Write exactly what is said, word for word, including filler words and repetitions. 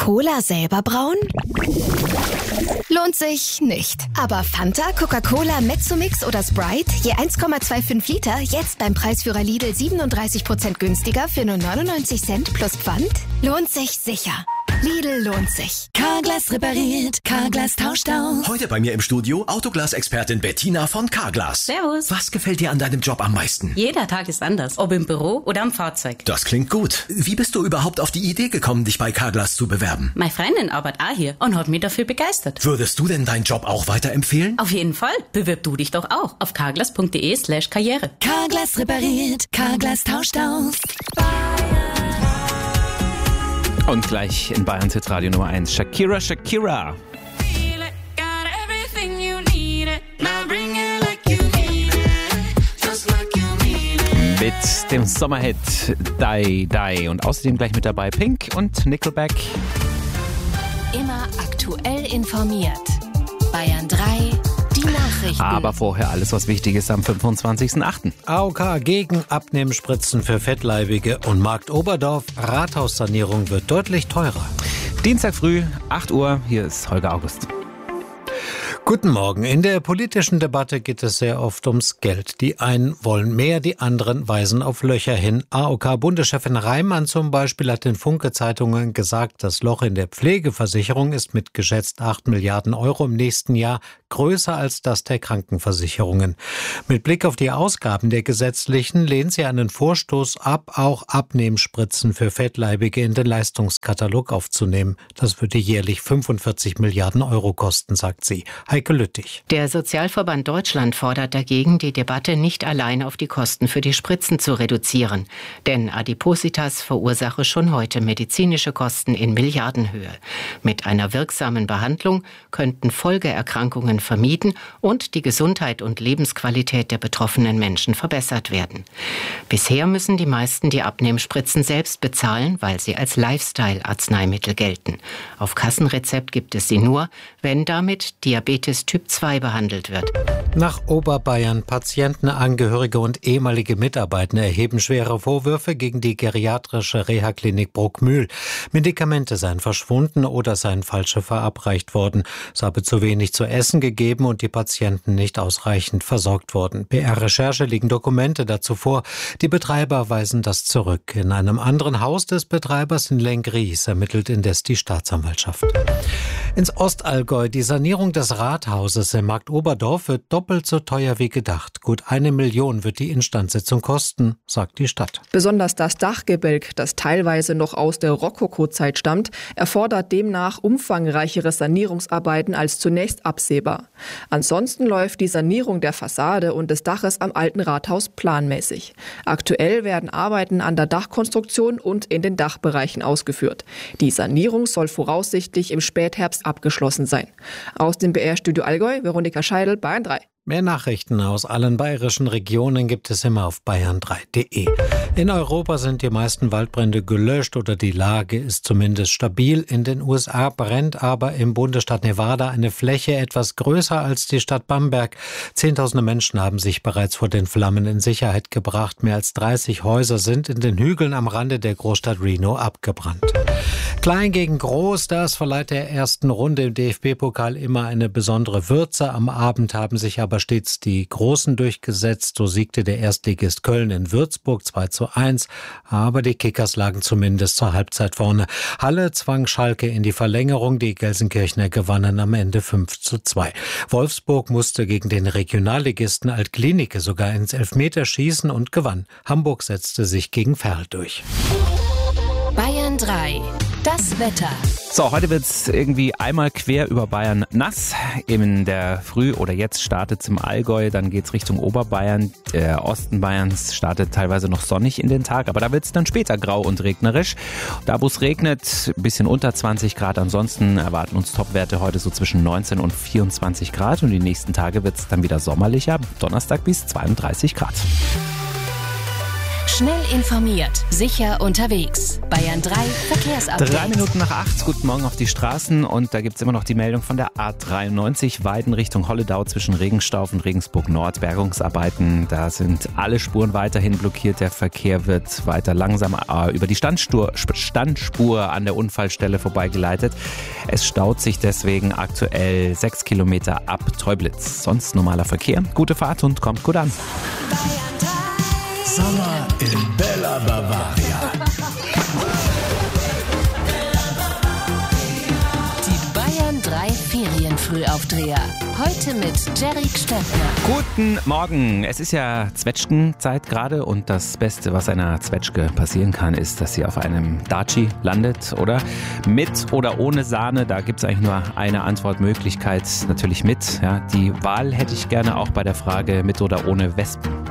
Cola selber brauen? Lohnt sich nicht. Aber Fanta, Coca-Cola, Mezzomix oder Sprite, je eins Komma fünfundzwanzig Liter, jetzt beim Preisführer Lidl siebenunddreißig Prozent günstiger für nur neunundneunzig Cent plus Pfand? Lohnt sich sicher. Lidl lohnt sich. Carglass repariert, Carglass tauscht aus. Heute bei mir im Studio Autoglas-Expertin Bettina von Carglass. Servus. Was gefällt dir an deinem Job am meisten? Jeder Tag ist anders, ob im Büro oder am Fahrzeug. Das klingt gut. Wie bist du überhaupt auf die Idee gekommen, dich bei Carglass zu bewerben? Meine Freundin arbeitet auch hier und hat mich dafür begeistert. Würdest du denn deinen Job auch weiterempfehlen? Auf jeden Fall. Bewirb du dich doch auch auf carglass.de slash karriere. Carglass repariert, Carglass tauscht aus. Und gleich in Bayerns Hitradio Nummer eins, Shakira, Shakira. Mit dem Sommerhit Die Die und außerdem gleich mit dabei Pink und Nickelback. Immer aktuell informiert. Bayern drei, die Nachrichten. Aber vorher alles, was wichtig ist am fünfundzwanzigsten achten A O K gegen Abnehmspritzen für Fettleibige und Markt Oberdorf. Rathaussanierung wird deutlich teurer. Dienstag früh, acht Uhr, hier ist Holger August. Guten Morgen. In der politischen Debatte geht es sehr oft ums Geld. Die einen wollen mehr, die anderen weisen auf Löcher hin. A O K-Bundeschefin Reimann zum Beispiel hat den Funke-Zeitungen gesagt, das Loch in der Pflegeversicherung ist mit geschätzt acht Milliarden Euro im nächsten Jahr größer als das der Krankenversicherungen. Mit Blick auf die Ausgaben der gesetzlichen lehnt sie einen Vorstoß ab, auch Abnehmspritzen für Fettleibige in den Leistungskatalog aufzunehmen. Das würde jährlich fünfundvierzig Milliarden Euro kosten, sagt sie. Heike Lüttich. Der Sozialverband Deutschland fordert dagegen, die Debatte nicht allein auf die Kosten für die Spritzen zu reduzieren. Denn Adipositas verursache schon heute medizinische Kosten in Milliardenhöhe. Mit einer wirksamen Behandlung könnten Folgeerkrankungen vermieden und die Gesundheit und Lebensqualität der betroffenen Menschen verbessert werden. Bisher müssen die meisten die Abnehmspritzen selbst bezahlen, weil sie als Lifestyle-Arzneimittel gelten. Auf Kassenrezept gibt es sie nur, wenn damit Diabetes Typ zwei behandelt wird. Nach Oberbayern Patienten, Angehörige und ehemalige Mitarbeiter erheben schwere Vorwürfe gegen die geriatrische Reha-Klinik Bruckmühl. Medikamente seien verschwunden oder seien falsche verabreicht worden. Es habe zu wenig zu essen gegeben und die Patienten nicht ausreichend versorgt worden. P R-Recherche liegen Dokumente dazu vor. Die Betreiber weisen das zurück. In einem anderen Haus des Betreibers in Lengries ermittelt indes die Staatsanwaltschaft. Ins Ostallgäu. Die Sanierung des Rathauses im Markt Oberdorf wird doppelt so teuer wie gedacht. Gut eine Million wird die Instandsetzung kosten, sagt die Stadt. Besonders das Dachgebälk, das teilweise noch aus der Rokoko-Zeit stammt, erfordert demnach umfangreichere Sanierungsarbeiten als zunächst absehbar. Ansonsten läuft die Sanierung der Fassade und des Daches am alten Rathaus planmäßig. Aktuell werden Arbeiten an der Dachkonstruktion und in den Dachbereichen ausgeführt. Die Sanierung soll voraussichtlich im Spätherbst abgeschlossen sein. Aus dem B R-Studio Allgäu, Veronika Scheidel, Bayern drei. Mehr Nachrichten aus allen bayerischen Regionen gibt es immer auf bayern drei punkt de. In Europa sind die meisten Waldbrände gelöscht oder die Lage ist zumindest stabil. In den U S A brennt aber im Bundesstaat Nevada eine Fläche etwas größer als die Stadt Bamberg. Zehntausende Menschen haben sich bereits vor den Flammen in Sicherheit gebracht. Mehr als dreißig Häuser sind in den Hügeln am Rande der Großstadt Reno abgebrannt. Klein gegen Groß, das verleiht der ersten Runde im D F B-Pokal immer eine besondere Würze. Am Abend haben sich aber stets die Großen durchgesetzt. So siegte der Erstligist Köln in Würzburg zwei zu eins. Aber die Kickers lagen zumindest zur Halbzeit vorne. Halle zwang Schalke in die Verlängerung. Die Gelsenkirchener gewannen am Ende fünf zu zwei. Wolfsburg musste gegen den Regionalligisten Altklinike sogar ins Elfmeterschießen und gewann. Hamburg setzte sich gegen Verl durch. Bayern drei. Das Wetter. So, heute wird's irgendwie einmal quer über Bayern nass. In der Früh oder jetzt startet es im Allgäu, dann geht's Richtung Oberbayern. Der Osten Bayerns startet teilweise noch sonnig in den Tag, aber da wird's dann später grau und regnerisch. Da, wo es regnet, ein bisschen unter zwanzig Grad. Ansonsten erwarten uns Topwerte heute so zwischen neunzehn und vierundzwanzig Grad. Und die nächsten Tage wird's dann wieder sommerlicher. Donnerstag bis zweiunddreißig Grad. Schnell informiert, sicher unterwegs. Bayern drei Verkehrsupdate. Drei Minuten nach acht, guten Morgen auf die Straßen und da gibt es immer noch die Meldung von der A dreiundneunzig, Weiden Richtung Holledau zwischen Regenstauf und Regensburg Nord, Bergungsarbeiten. Da sind alle Spuren weiterhin blockiert, der Verkehr wird weiter langsam äh, über die Standspur, Standspur an der Unfallstelle vorbeigeleitet. Es staut sich deswegen aktuell sechs Kilometer ab Teublitz. Sonst normaler Verkehr, gute Fahrt und kommt gut an. Sommer in Bella Bavaria. Die Bayern drei Ferienfrühaufdreher. Heute mit Jerry Stöckner. Guten Morgen. Es ist ja Zwetschgenzeit gerade und das Beste, was einer Zwetschge passieren kann, ist, dass sie auf einem Daci landet, oder? Mit oder ohne Sahne, da gibt es eigentlich nur eine Antwortmöglichkeit, natürlich mit. Ja, die Wahl hätte ich gerne auch bei der Frage mit oder ohne Wespen.